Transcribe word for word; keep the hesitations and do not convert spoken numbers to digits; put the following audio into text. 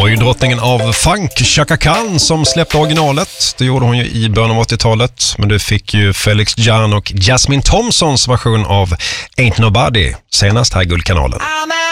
var ju drottningen av funk, Chaka Khan, som släppte originalet. Det gjorde hon ju i början av åttiotalet. Men du fick ju Felix Jan och Jasmine Thompsons version av Ain't Nobody senast här i Guldkanalen.